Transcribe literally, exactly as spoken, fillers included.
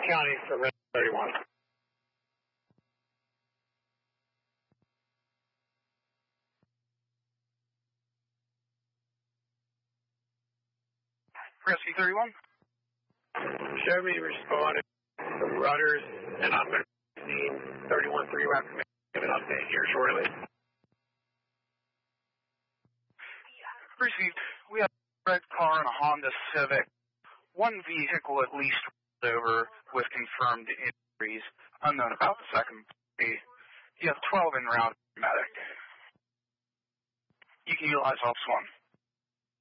County for Red thirty-one. Rescue thirty-one. Chevy responded to rudders, and I'm going to need thirty-one three route command. Give an update here shortly. Received. We have a red car and a Honda Civic. One vehicle at least rolled over with confirmed injuries. Unknown about the second party. You have twelve en route medic. You can utilize Office one.